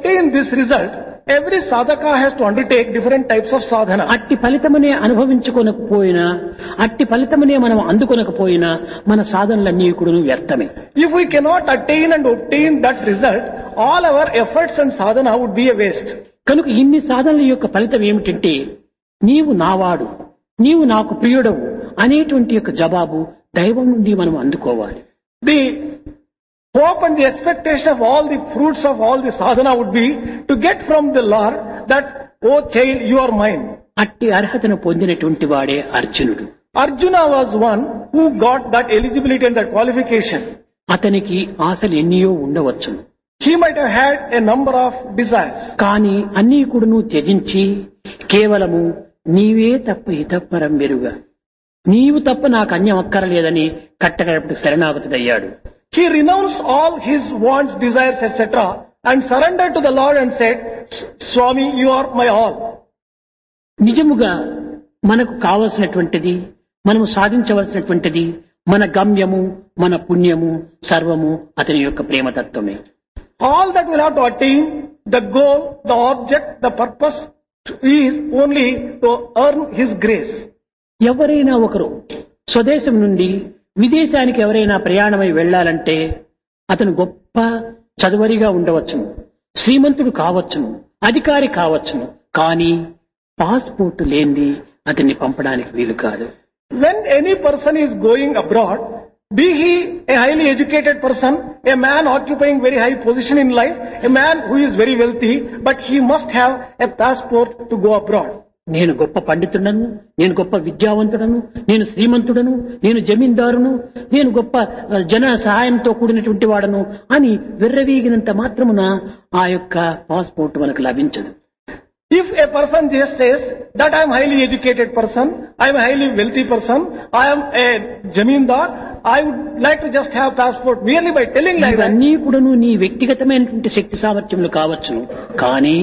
attain this result, every sadhaka has to undertake different types of sadhana. అట్టి ఫలితమనే అనుభవించుకోనకపోయినా, అట్టి ఫలితమనే మనం అందుకొనకపోయినా మన సాధనలన్నీ కూడా వ్యర్థమే. If we cannot attain and obtain that result, all our efforts and sadhana would be a waste. కనుక ఇన్ని సాధనల యొక్క ఫలితం ఏమిటంటే నీవు నావాడు, నీవు నాకు ప్రియుడవు అనేటువంటి యొక్క జవాబు దైవం నుండి మనం అందుకోవాలి. The hope and the expectation of all the fruits of all the sadhana would be to get from the Lord that, oh child, you are mine. అట్టి అర్హతను పొందినటువంటి వాడే అర్జునుడు. Arjuna was one who got that eligibility and that qualification. అతనికి ఆశలు ఎన్నియో ఉండవచ్చును. He might have had a number of desires. కానీ అన్నీ కూడాను త్యజించి కేవలము నీవే తప్ప ఇతపరం వెరుగా, నీవు తప్ప నాకు అన్యం అక్కరలేదని కట్టగడపటి శరణాగతుడయ్యాడు. He renounced all his wants, desires, etc. and surrendered to the Lord and said, Swami, you are my all. నిజముగా మనకు కావలసినటువంటిది, మనము సాధించవలసినటువంటిది, మన గమ్యము, మన పుణ్యము సర్వము అతని యొక్క ప్రేమతత్వమే. All that we'll have to attain, the goal, the object, the purpose is only to earn his grace. ఎవరైనా ఒకరు స్వదేశం నుండి విదేశానికి ఎవరైనా ప్రయాణమై వెళ్లాలంటే అతను గొప్ప చదువరిగా ఉండవచ్చును, శ్రీమంతుడు కావచ్చును, అధికారి కావచ్చును, కానీ పాస్పోర్ట్ లేనిది అతన్ని పంపడానికి వీలు కాదు. When any person is going abroad, be he a highly educated person, a man occupying very high position in life, a man who is very wealthy, but he must have a passport to go abroad. నేను గొప్ప పండితుడను, నేను గొప్ప విద్యావంతుడను, నేను శ్రీమంతుడను, నేను జమీందారును, నేను గొప్ప జన సహాయంతో కూడినటువంటి వాడను అని విర్రవీగినంత మాత్రమున ఆ యొక్క పాస్పోర్ట్ మనకు లభించదు. If a person just says that I am a highly educated person, I am a highly wealthy person, I am a jamindar, I would like to just have passport merely by telling like that. ఇవన్నీ కూడాను నీ వ్యక్తిగతమైనటువంటి శక్తి సామర్థ్యములు కావచ్చును, కానీ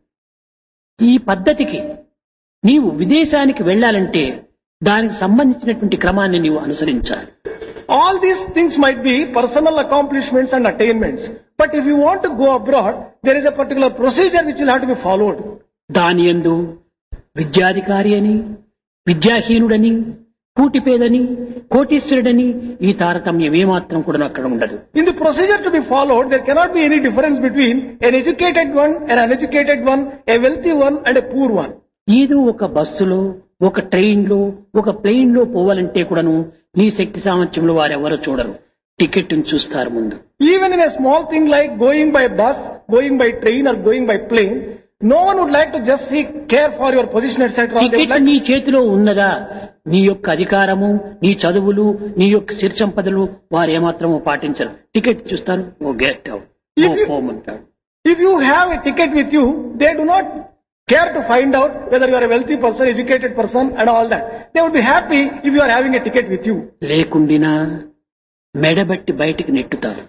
ఈ పద్ధతికి నీవు విదేశానికి వెళ్లాలంటే దానికి సంబంధించినటువంటి క్రమాన్ని నీవు అనుసరించాలి. All these things might be personal accomplishments and attainments, but if you want to go abroad, there is a particular procedure which will have to be followed. దాని యందు విద్యాధికారి అని, విద్యాహీనుడని, కూటిపేదని, కోటీశ్వరుడని ఈ తారతమ్యం ఏమాత్రం కూడా అక్కడ ఉండదు. In the procedure to be followed, there cannot be any difference between an educated one, an uneducated one, a wealthy one and a poor one. ఏదో ఒక బస్సులో, ఒక ట్రైన్లో, ఒక ప్లేన్ లో పోవాలంటే కూడాను నీ శక్తి సామర్థ్యంలో వారెవరో చూడరు, టికెట్ చూస్తారు ముందు. Even in a small thing like going by bus, going by train or going by plane, no one would like to just seek care for your position, etc. Ticket నీ చేతిలో ఉన్నదా, నీ యొక్క అధికారము, నీ చదువులు, నీ యొక్క సిరిసంపదలు వారు ఏమాత్రము పాటించరు. టికెట్ చూస్తారు, ఓ get out, పోమంటారు. If you have a ticket with you, they do not care to find out whether you are a wealthy person, educated person and all that. They would be happy if you are having a ticket with you. లేకుండినా మెడబట్టి బయటికి నెట్టుతారు.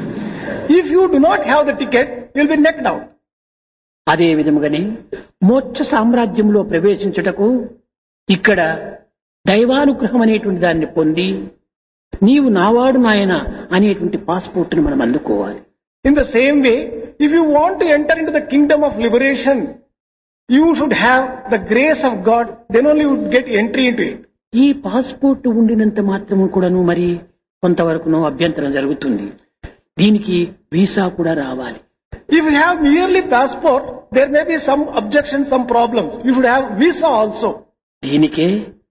If you do not have the ticket, you will be knocked out. అదే విధముగానే మోక్ష సామ్రాజ్యంలో ప్రవేశించుటకు ఇక్కడ దైవానుగ్రహం అనేటువంటి దాన్ని పొంది నీవు నావాడు నాయన అనేటువంటి పాస్పోర్ట్ను మనం అందుకోవాలి. In the same way, if you want to enter into the kingdom of liberation, you should have the grace of God, then only you would get entry into it. ఈ పాస్పోర్ట్ ఉండినంత మాత్రము కూడాను మరి కొంతవరకును అభ్యంతరం జరుగుతుంది. దీనికి వీసా కూడా రావాలి. If you have merely passport, there may be some objections, some problems. You should have visa also. దీనికే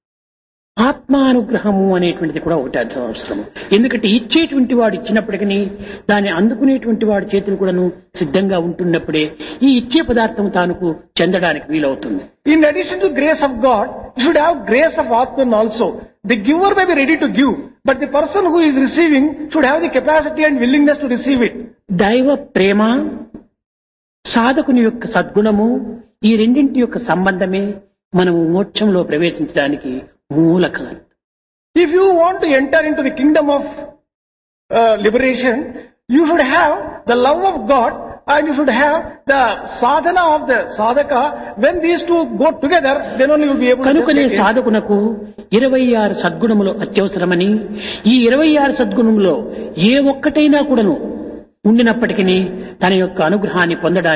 ఆత్మానుగ్రహము అనేటువంటిది కూడా ఒకటి అవసరం. ఎందుకంటే ఇచ్చేటువంటి వాడు ఇచ్చినప్పటికీ దాన్ని అందుకునేటువంటి వాడి చేతులు కూడాను సిద్ధంగా ఉంటున్నప్పుడే ఈ ఇచ్చే పదార్థం తానుకు చెందడానికి వీలవుతుంది. In addition to grace of God, you should have grace of Atman also. The giver may be ready to give, but the person who is receiving should have the capacity and willingness to receive it. దైవ ప్రేమ, సాధకుని యొక్క సద్గుణము, ఈ రెండింటి యొక్క సంబంధమే మనము మోక్షంలో ప్రవేశించడానికి మూల కారణం. If you want to enter into the kingdom of liberation, you should have the love of God and you should have the sadhana of the sadhaka. When these two go together, then only you will be able to. కనుకనే సాధకునకు 26 సద్గుణములు అత్యవసరమని, ఈ 26 సద్గుణములో ఏ ఒక్కటైనా కూడాను ఉండినప్పటికీ తన యొక్క అనుగ్రహాన్ని పొందడానికి